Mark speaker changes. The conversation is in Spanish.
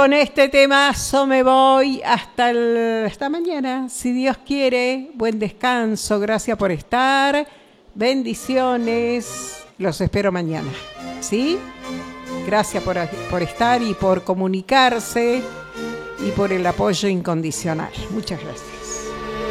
Speaker 1: Con este temazo me voy hasta mañana, si Dios quiere. Buen descanso, gracias por estar. Bendiciones. Los espero mañana. ¿Sí? Gracias por estar y por comunicarse y por el apoyo incondicional. Muchas gracias.